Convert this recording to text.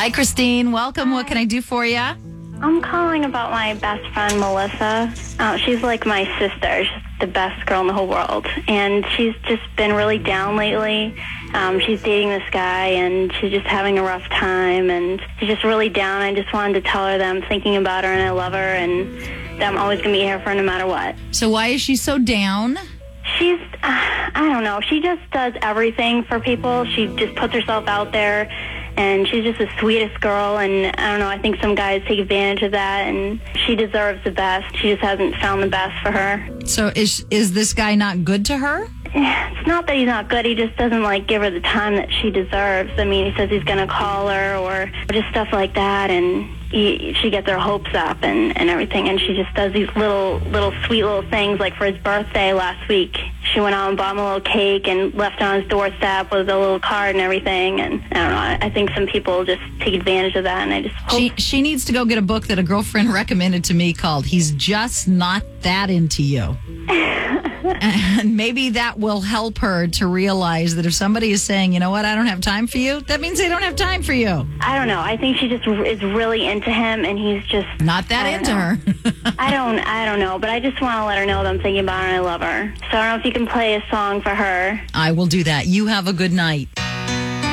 Hi, Christine. Welcome. What can I do for you? I'm calling about my best friend, Melissa. She's like my sister. She's the best girl in the whole world. And she's just been really down lately. She's dating this guy, and she's just having a rough time. And she's just really down. I just wanted to tell her that I'm thinking about her and I love her and that I'm always going to be here for her no matter what. So why is she so down? She's, I don't know. She just does everything for people. She just puts herself out there. And she's just the sweetest girl, and I don't know, I think some guys take advantage of that, and she deserves the best. She just hasn't found the best for her. So is this guy not good to her? It's not that he's not good, he just doesn't, give her the time that she deserves. I mean, he says he's going to call her or just stuff like that, and she gets her hopes up and everything, and she just does these little sweet little things, like for his birthday last week. She went out and bought him a little cake and left it on his doorstep with a little card and everything, and I don't know, I think some people just take advantage of that, and I just hope... She needs to go get a book that a girlfriend recommended to me called He's Just Not That Into You. And maybe that will help her to realize that if somebody is saying, you know what, I don't have time for you, that means they don't have time for you. I don't know. I think she just is really into him, and he's just... Not that into her. I don't know, but I just want to let her know that I'm thinking about her and I love her. So I don't know if you can play a song for her. I will do that. You have a good night.